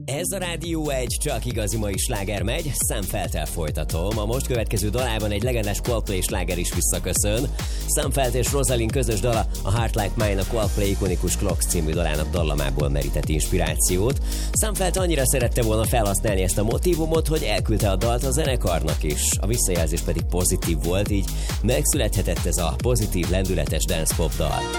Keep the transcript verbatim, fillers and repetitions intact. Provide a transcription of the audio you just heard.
Ez a Rádió egy, csak igazi mai sláger megy, Sam Felttel folytatom. A most következő dalában egy legendás Coldplay sláger is visszaköszön. Sam Felt és Rosalind közös dala, a Heart Like Mine a Coldplay ikonikus Clocks című dalának dallamából merített inspirációt. Sam Felt annyira szerette volna felhasználni ezt a motívumot, hogy elküldte a dalt a zenekarnak is. A visszajelzés pedig pozitív volt, így megszülethetett ez a pozitív, lendületes dance pop dal.